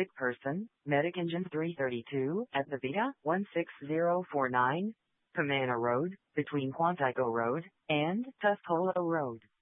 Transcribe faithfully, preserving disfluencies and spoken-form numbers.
sick person, Medic Engine three thirty-two, at the Vita, one six zero four nine, Pomana Road, between Quantico Road and Tuscola Road.